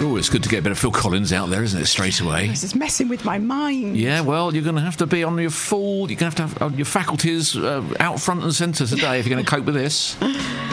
Oh, it's good to get a bit of Phil Collins out there, isn't it, straight away? This is messing with my mind. Yeah, well, you're going to have to be on your full... You're going to have your faculties out front and centre today if you're going to cope with this.